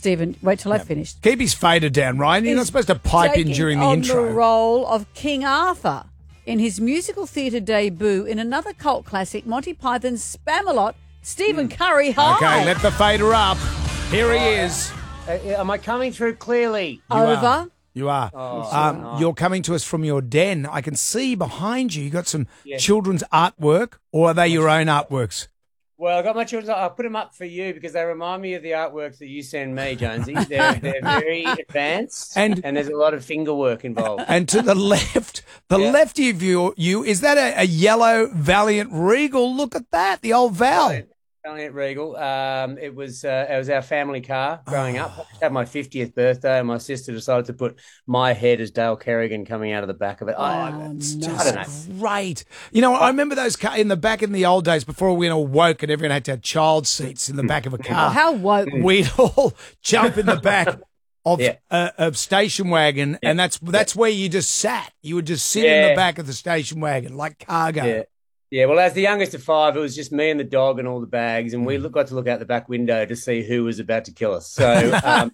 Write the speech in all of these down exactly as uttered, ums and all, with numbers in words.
Stephen, wait till I've finished. Keep his fader down, Ryan. You're not supposed to pipe in during the on intro. the role of King Arthur in his musical theatre debut in another cult classic, Monty Python's Spamalot. Stephen Curry, hi. Okay, let the fader up. Here he is. Uh, am I coming through clearly? You Over. Are. You are. Oh, um, nice. You're coming to us from your den. I can see behind you. You got some Yeah. children's artwork, or are they your own artworks? Well, I got my children. I put them up for you because they remind me of the artworks that you send me, Jonesy. They're, they're very advanced, And- and, there's a lot of finger work involved. And to the left, the Yeah. left of you, you is that a, a yellow Valiant Regal? Look at that, the old Val. Valiant Regal. Um, it was uh, it was our family car growing up. I had my fiftieth birthday, and my sister decided to put my head as Dale Kerrigan coming out of the back of it. I, It's no. I don't just know. great. You know, I remember those car in the back in the old days before we all woke and everyone had to have child seats in the back of a car. How woke. We'd all jump in the back of Yeah. a, a station wagon, and that's that's where you just sat. You would just sit in the Yeah. back of the station wagon like cargo. Yeah. Yeah, well, as the youngest of five, it was just me and the dog and all the bags, and we look, got to look out the back window to see who was about to kill us. So um,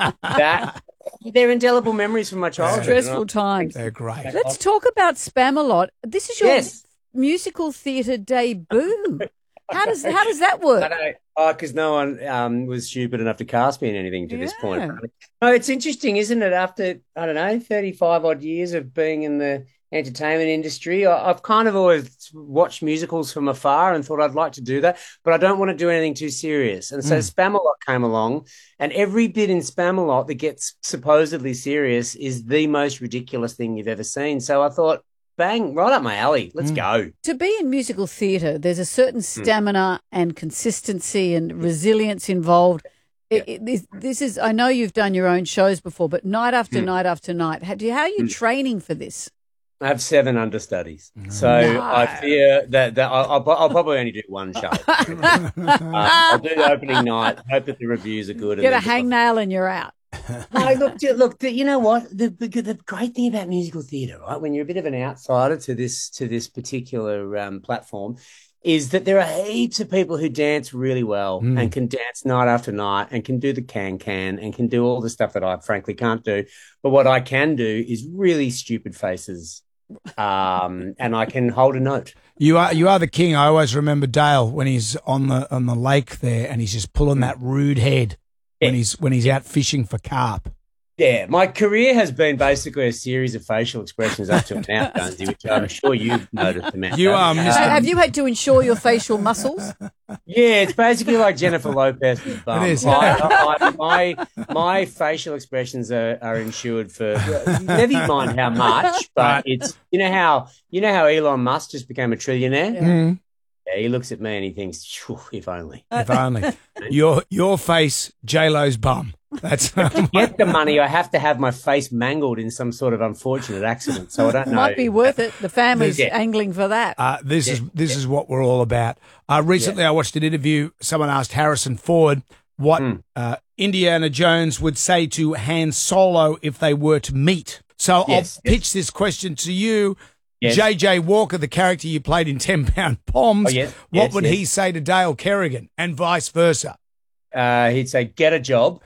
that they're indelible memories from my childhood. Stressful times. They're great. Let's talk about Spamalot. This is your Yes. musical theatre debut. How does how does that I work? know, oh, because no one um, was stupid enough to cast me in anything to this Yeah. point. No, it's interesting, isn't it? After, I don't know, thirty-five odd years of being in the entertainment industry, I, I've kind of always watched musicals from afar and thought I'd like to do that, but I don't want to do anything too serious. And so Spamalot came along, and every bit in Spamalot that gets supposedly serious is the most ridiculous thing you've ever seen. So I thought, bang, right up my alley. Let's go. To be in musical theatre, there's a certain stamina and consistency and resilience involved. It, it, this, this is, I know you've done your own shows before, but night after night after night, how, do you, how are you training for this? I have seven understudies, so I fear that, that I'll, I'll, I'll probably only do one show. uh, I'll do the opening night, hope that the reviews are good. Get and a then- hangnail and you're out. No, look, d- look. the- You know what? The, the the great thing about musical theatre, right? When you're a bit of an outsider to this to this particular um, platform, is that there are heaps of people who dance really well and can dance night after night and can do the can can and can do all the stuff that I frankly can't do. But what I can do is really stupid faces, um, and I can hold a note. You are you are the king. I always remember Dale when he's on the on the lake there, and he's just pulling that rude head when Yeah. he's when he's out fishing for carp. Yeah, my career has been basically a series of facial expressions up to now, Jonesy, which I'm sure you've noticed. Amanda. You are Uh, Mister Have you had to ensure your facial muscles? Yeah, it's basically like Jennifer Lopez with bum. It is. I, I, my my facial expressions are, are insured for never you mind how much, but it's you know how you know how Elon Musk just became a trillionaire. Yeah, Mm, he looks at me and he thinks, "Phew, if only." if only your your face, J Lo's bum. That's To get the money, I have to have my face mangled in some sort of unfortunate accident. So I don't know. Might be worth it. The family's Yeah. angling for that. Uh, this is this is what we're all about. Uh, recently, I watched an interview. Someone asked Harrison Ford what Hmm. uh, Indiana Jones would say to Han Solo if they were to meet. So Yes, I'll pitch this question to you. Yes. J J Walker, the character you played in ten pound Poms, Oh, yes, what yes, would yes. he say to Dale Kerrigan and vice versa? Uh, he'd say, "Get a job,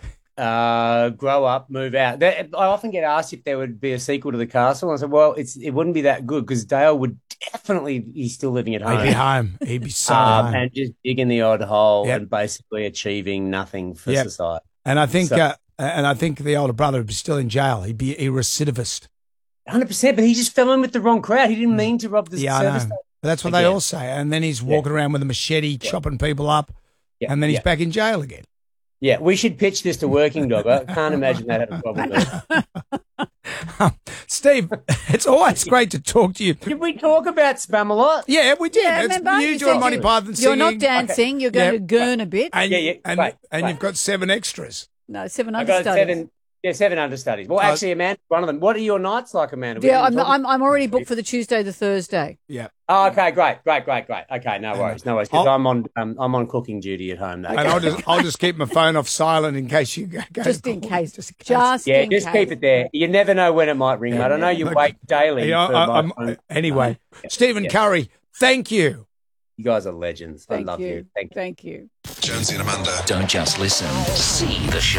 uh, grow up, move out." That, I often get asked if there would be a sequel to The Castle. I said, "Well, it's it wouldn't be that good because Dale would definitely he's still living at home, He'd be home. He'd be so um, home. and just digging the odd hole Yep. and basically achieving nothing for Yep. society." And I think So- uh, and I think the older brother would be still in jail. He'd be a recidivist. Hundred percent, but he just fell in with the wrong crowd. He didn't mean to rob the Yeah, I know. service. But that's what they Again. all say. And then he's walking around with a machete, chopping people up, Yeah, and then he's yeah. back in jail again. Yeah, we should pitch this to Working Dog. I can't imagine that had a problem with it. Steve, it's always great to talk to you. Did we talk about Spam a lot? Yeah, we did. Yeah, It's remember? you You doing said Monty you- Python You're not singing, dancing. You're going Yeah. to gurn a bit. and, Yeah, yeah, and, right, and right. you've got seven extras. No, seven I got understudies. seven. Yeah, seven understudies. Well, actually, Amanda, one of them. What are your nights like, Amanda? We Yeah, didn't I'm, talk- I'm I'm already booked for the Tuesday, the Thursday. Yeah. Oh, okay, great, great, great, great. Okay, no worries, no worries. Because I'll- I'm on, um, I'm on cooking duty at home. Though. And I'll just I'll just keep my phone off silent in case you go. go Just in case. Just in case. Just yeah, in just case. keep it there. You never know when it might ring, mate. I know you Look, wait daily. Yeah, for I- my I'm- phone. anyway, Stephen Yeah. Curry, thank you. You guys are legends. Thank I love you. you. Thank you. Thank you. Jonesy and Amanda. Don't just listen, see the show.